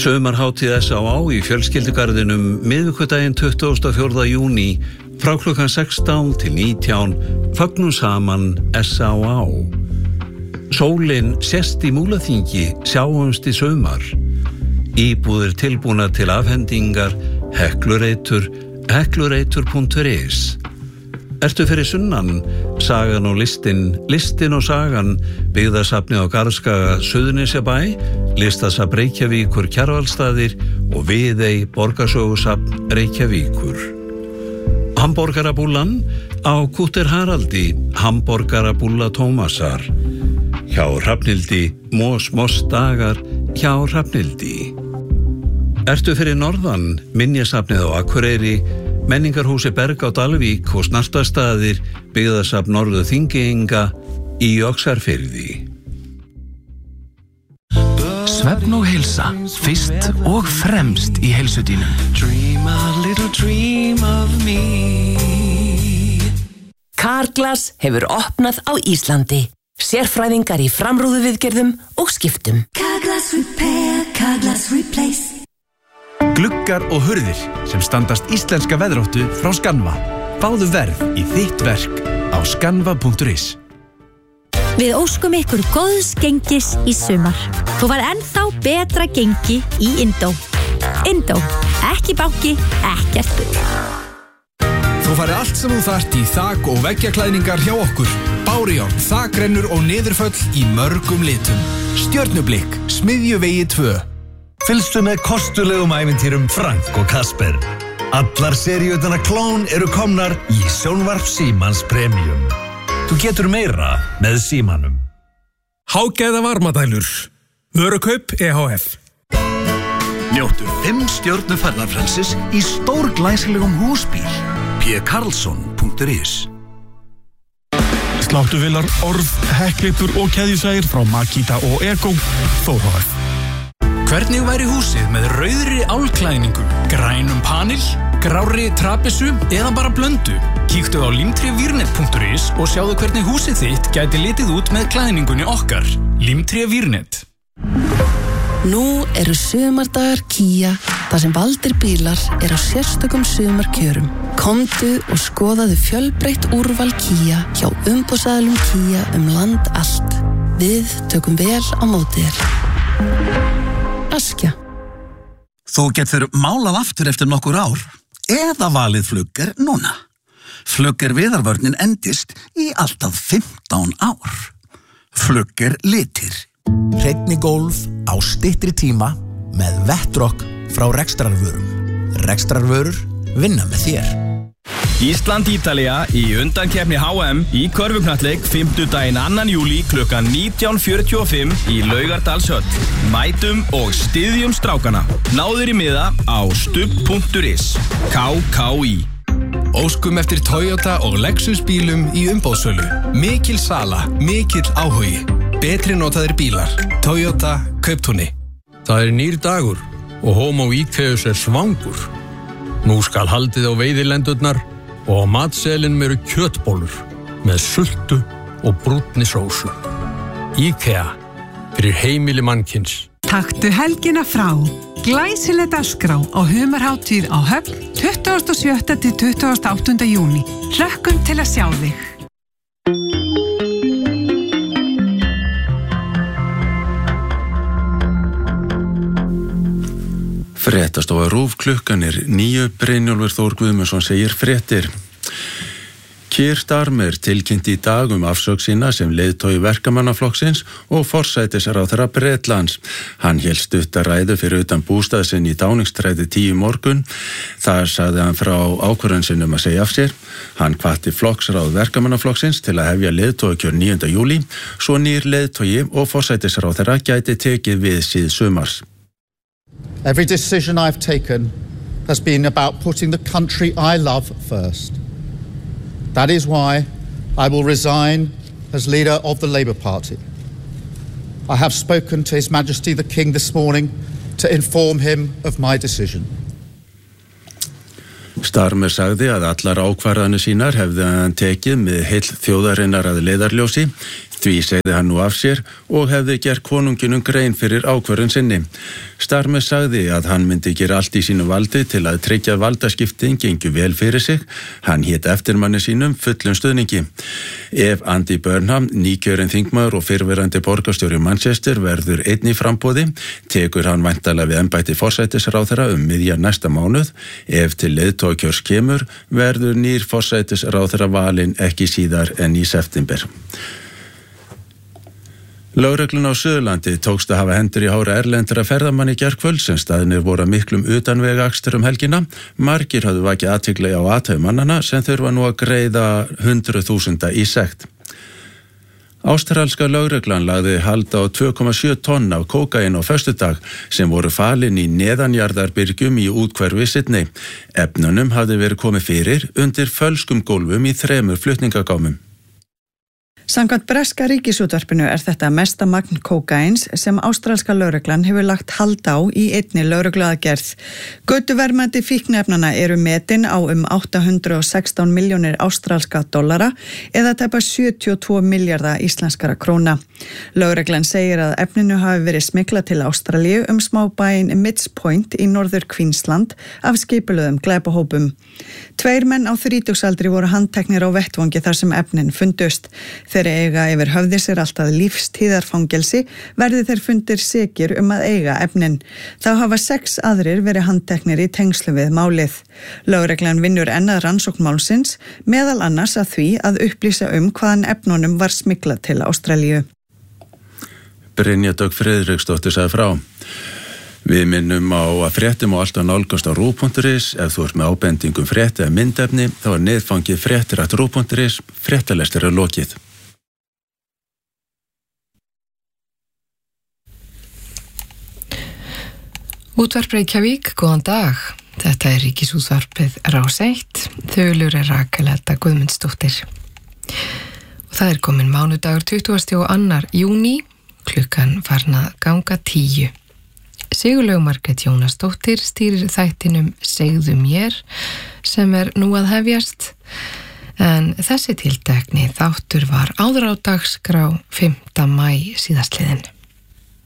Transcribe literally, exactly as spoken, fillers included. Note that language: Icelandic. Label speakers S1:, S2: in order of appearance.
S1: Saumarhátíð S á á í fjölskyldugarðinum miðvikudaginn tuttugasta og fjórða júní frá klukkan sextán til nítján fögnum saman S á á. Sólin sést í Múlaþingi, sjáumst í sumar. Íbúðir tilbúnar til afhendingar, Heklureitur, heklureitur punktur is. Ertu fyrir sunnan, sagan og listin, listin og sagan, byggðasafnið á Garðskaga Suðurnesjabæ, listasafn Reykjavíkur Kjarvalsstaðir og Viðey borgarsögusafn Reykjavíkur. Hamborgarabúllan á Kútter Haraldi, hamborgarabúlla Tómasar. Hjá Hrafnhildi, mos mos dagar hjá Hrafnhildi. Ertu fyrir norðan, minjasafnið á Akureyri, menningarhúsi Berg á Dalvík og Snartastaðir, byggðasafn Norður Þingeyinga í Öxarfirði.
S2: Svefn og heilsa, fyrst og fremst í heilsudínum.
S3: Dream a little dream of me.
S4: Carglass hefur opnað á Íslandi. Sérfræðingar í framrúðuviðgerðum og skiptum.
S5: Carglass Repair, Carglass Replace.
S2: Gluggar og hurðir sem standast íslenska veðráttu frá Skanva. Fáðu verð í þitt verk á skanva punktur is.
S6: Við óskum ykkur góðs gengis í sumar. Þú var ennþá betra gengi í Indó. Indó, ekki banki, ekkert bull.
S2: Þú farið allt sem þú þarft í þak- og veggjaklæðningar hjá okkur. Bárjárn, þakrennur og niðurföll í mörgum litum. Stjörnublikk, Smiðjuvegi tvö.
S7: Fylgstu með kostulegum ævintýrum Frank og Kasper. Allar seríurnar Klón eru komnar í sjónvarp Símans Premium. Þú getur meira með Símanum.
S2: Hágæða varmadælur. Vörukaup E H F.
S7: Njóttu fimm stjörnu ferðarfrelsis í stórglæsilegum húsbíl. p karlsson punktur is.
S2: Sláttuvélar, orð, hekklipur og keðjusægir frá Makita og Ego, Þór H F. Hvernig væri húsið með rauðri álklæðningu, grænum panel, grárri trapissu eða bara blöndu? Kíktu á limtrevírnet punktur is og sjáðu hvernig húsið þitt gæti litið út með klæðningunni okkar. Limtrevírnet.
S8: Nú eru sumardagar Kia, þar sem valdir bílar er á sérstökum sumarkjörum. Komdu og skoðaðu fjölbreytt úrval Kia hjá umboðsaðilum Kia um land allt. Við tökum vel á móti þér. Askja.
S7: Þú getur málað aftur eftir nokkur ár eða valið Flugger núna. Flugger viðarvörnin endist í alltaf fimmtán ár. Flugger litir.
S2: Hreinni gólf á styttri tíma með Vettrock frá Rekstrarvörum. Rekstrarvörur vinna með þér.
S9: Ísland-Ítalía í undankeppni H M í körfuknattleik fimmtudaginn annan júlí klukkan nítján fjörutíu og fimm í Laugardalshöll. Mætum og styðjum strákana. Náður í miða á stubb punktur is. K K í.
S2: Óskum eftir Toyota og Lexus bílum í umbóðsölu. Mikil sala, mikill áhugi. Betri notaðir bílar. Toyota Kauptúni.
S10: Það er nýr dagur og Homo Íkeus er svangur. Nú skal haldið á veiðilendurnar og á matseðlinum eru kjötbólur með sultu og brúnni sósu. IKEA fyrir heimili mannkins.
S11: Taktu helgina frá. Glæsileg dagskrá á humarhátíð á Höfn tuttugasta og sjötta til tuttugasta og áttunda júní. Hlökkum til að sjá þig.
S12: Fréttastofa RÚV, klukkan er níu. Brynjólfur Þór Guðmundsson segir fréttir. Keir Starmer tilkynnti í dag um afsögn sína sem leiðtogi verkamannaflokksins og forsætisráðherra Bretlands. Hann hélt stutta ræðu fyrir utan bústað sinn í Downingstræti tíu morgun. Þar sagði hann frá ákvörðun sinni um að segja af sér. Hann hvatti flokksráð verkamannaflokksins til að hefja leiðtogakjör níunda júlí, svo nýr leiðtogi og forsætisráðherra gæti tekið við síð sumars.
S13: Every decision I've taken has been about putting the country I love first. That is why I will resign as leader of the Labour Party. I have spoken to His Majesty the King this morning to inform him of my decision.
S12: Starmer sagði að allar ákvarðanir sínar hefði hann tekið með heill þjóðarinnar að leiðarljósi. Því segði hann nú af sér og hefði gert konunginum grein fyrir ákvörðun sinni. Starmer sagði að hann myndi gera allt í sínu valdi til að tryggja að valdaskipting gengu vel fyrir sig. Hann hét eftirmanni sínum fullum stuðningi. Ef Andy Burnham, nýkjörinn þingmaður og fyrrverandi borgarstjóri Manchester verður einn í framboði, tekur hann væntanlega við embætti forsætisráðherra um miðjan næsta mánuð. Ef til leiðtogakjörs kemur, verður nýr forsætisráðherra valinn ekki síðar en í september. Lögreglun á Suðurlandi tókst að hafa hendur í hára erlendra ferðamanni í gærkvöld sem staðnir voru að miklum utanvegaakstur um helgina. Margir hafðu vakið athygli á athæfi mannana sem þurfa nú að greiða hundruð þúsunda í sekt. Ástralska lögreglan lagði hald á tvö komma sjö tonn af kókaín á föstudag sem voru falin í neðanjarðarbyrgjum í útkverfi Sydney. Efnunum hafði verið komið fyrir undir fölskum gólfum í þremur flutningagámum.
S14: Samkvæmt breska ríkisútvarpinu er þetta mesta magn kókaíns sem ástralska lögreglan hefur lagt hald á í einni lögregluaðgerð. Götuverðmæti fíkniefnanna eru metin á um átta hundruð og sextán milljónir ástralska dollara eða tæpa sjötíu og tvo milljarða íslenskara króna. Lögreglan segir að efninu hafi verið smiglað til Ástralíu um smábæinn Mitts Point í norður Queensland af skipulögðum glæpahópum. Tveir menn á þrítugsaldri voru handteknir á vettvangi þar sem efnin fundust. Þeir eiga yfir höfði sér alltaf lífstíðarfangelsi verði þeir fundir sekir um að eiga efnin. Þá hafa sex aðrir verið handteknir í tengslu við málið. Lögreglan vinnur enn að rannsókn málsins, meðal annars að því að upplýsa um hvaðan efnunum var smiglað til Ástralíu.
S12: Brynja Dögg Friðriksdóttir sagði frá. Við minnum á að fréttum og alltaf nálgast á rúv punktur is. Ef þú ert með ábendingum frétti eða myndefni, þá er niðurfangið fréttir at rúv punktur is. Fréttalestur er lokið.
S15: Útvarp Reykjavík, góðan dag. Þetta er Ríkisútvarpið Rás eitt. Þulur er Rakel Edda Guðmundsdóttir. Og það er komin mánudagur tuttugasta og annar júní, klukkan farin að ganga tíu. Sigurlaug Margrét Jónasdóttir stýrir þættinum Segðu mér sem er nú að hefjast. En þessi tiltekni þáttur var áður á dagskrá fimmta maí síðastliðin.